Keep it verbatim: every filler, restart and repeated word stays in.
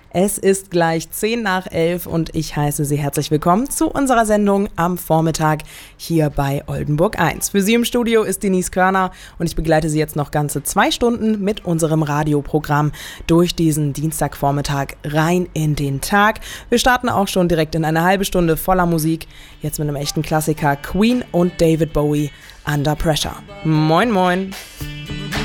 Es ist gleich zehn nach elf und ich heiße Sie herzlich willkommen zu unserer Sendung am Vormittag hier bei Oldenburg eins. Für Sie im Studio ist Denise Körner und ich begleite Sie jetzt noch ganze zwei Stunden mit unserem Radioprogramm durch diesen Dienstagvormittag rein in den Tag. Wir starten auch schon direkt in eine halbe Stunde voller Musik, jetzt mit einem echten Klassiker, Queen und David Bowie, Under Pressure. Moin moin!